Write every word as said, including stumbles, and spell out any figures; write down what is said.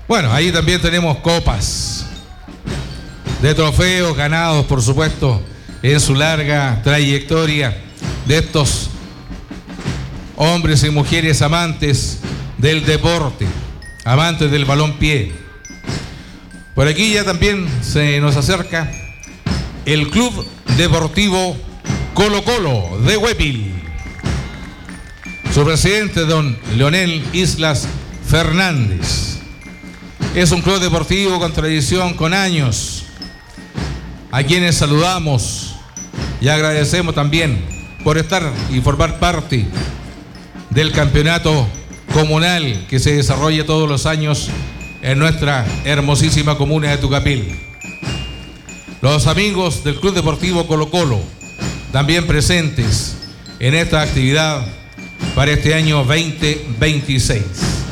Bueno, ahí también tenemos copas de trofeos ganados, por supuesto, en su larga trayectoria de estos hombres y mujeres amantes del deporte, amantes del balompié. Por aquí ya también se nos acerca el Club Deportivo Colo Colo de Huépil. Su presidente, don Leonel Islas Fernández. Es un club deportivo con tradición, con años, a quienes saludamos y agradecemos también por estar y formar parte del campeonato comunal que se desarrolla todos los años en nuestra hermosísima comuna de Tucapel. Los amigos del Club Deportivo Colo Colo también presentes en esta actividad para este año veinte veintiséis.